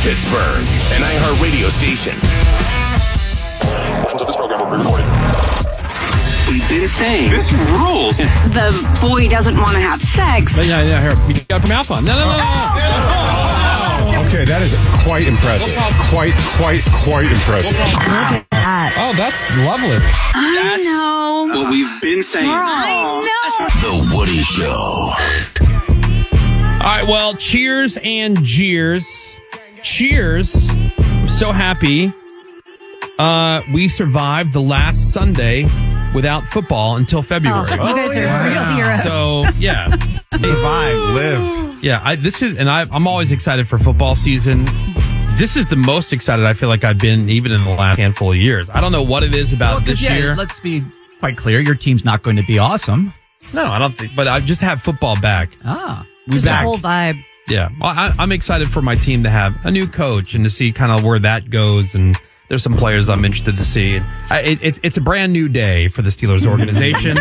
Pittsburgh, an iHeartRadio station. Portions of this program will be recorded. We've been saying This rules. The boy doesn't want to have sex. Yeah, here. We got it from Alphon. No. Okay, that is quite impressive. Quite impressive. Oh, that's lovely. I know. what we've been saying. I know. The Woody Show. All right, well, cheers and jeers. Cheers. I'm so happy. We survived the last Sunday without football until February. You guys are real heroes. So, yeah. Survived, lived. Yeah, I'm always excited for football season. This is the most excited I feel like I've been even in the last handful of years. I don't know what it is about this year. Let's be quite clear. Your team's not going to be awesome. No, I don't think, but I just have football back. Just the whole vibe. Yeah, well, I'm excited for my team to have a new coach and to see kind of where that goes. And there's some players I'm interested to see. And it's a brand new day for the Steelers organization.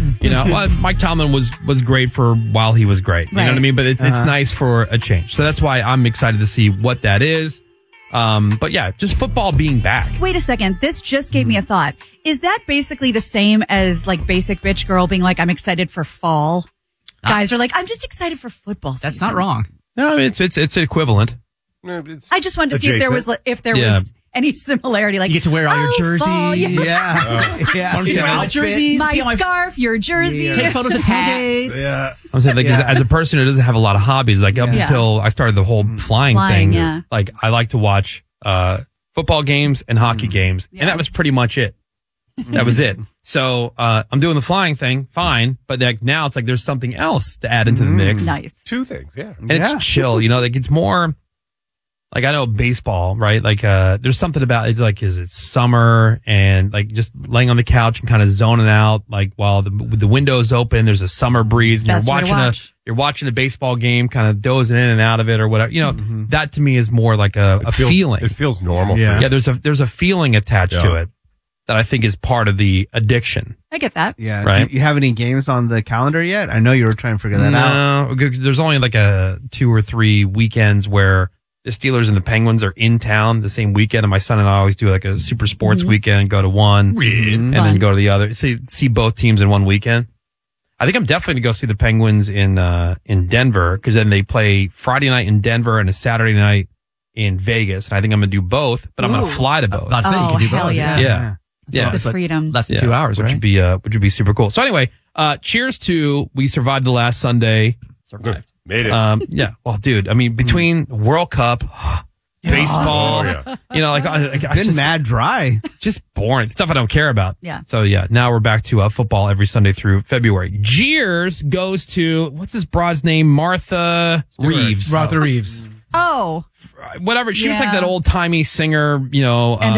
Mike Tomlin was great for while he was great. You know what I mean? But it's nice for a change. So that's why I'm excited to see what that is. But yeah, just football being back. Wait a second. This just gave me a thought. Is that basically the same as like basic bitch girl being like, I'm excited for fall? Guys are like, I'm just excited for football season. That's not wrong. No, it's equivalent. I just wanted to see if there was any similarity. Like You get to wear all your jerseys. fall, yes. Yeah. You wear all jerseys. My see all scarf, your jersey. Take photos of tailgates. I'm saying, like, as a person who doesn't have a lot of hobbies, like up until I started the whole flying thing, like I like to watch football games and hockey games, and that was pretty much it. That was it. So I'm doing the flying thing, fine, but like now it's like there's something else to add into the mix. Nice. Two things, yeah. And it's chill, like it's more like, I know baseball, right? Like there's something about it's like, is it summer and like just laying on the couch and kind of zoning out, like while the window's open, there's a summer breeze and you're watching a baseball game, kind of dozing in and out of it or whatever. That to me is more like a feeling. It feels normal. Yeah, there's a feeling attached to it that I think is part of the addiction. I get that. Yeah. Right? Do you have any games on the calendar yet? I know you were trying to figure that out. No, there's only like 2 or 3 weekends where the Steelers and the Penguins are in town the same weekend, and my son and I always do like a super sports weekend, go to one and then go to the other. See both teams in one weekend. I think I'm definitely going to go see the Penguins in Denver, because then they play Friday night in Denver and a Saturday night in Vegas. And I think I'm going to do both, but I'm going to fly to both. Not saying you can do hell both. yeah. Yeah. The freedom. Less than 2 hours, which right? would be super cool. So anyway, cheers to we survived the last Sunday. Survived. Made it. Yeah. Well, dude, I mean, between World Cup, baseball, Been mad dry. just boring stuff I don't care about. Yeah. So yeah, now we're back to football every Sunday through February. Jeers goes to, what's this broad's name? Martha Reeves. Martha Reeves. Oh. Whatever. She was like Yeah. that old timey singer, And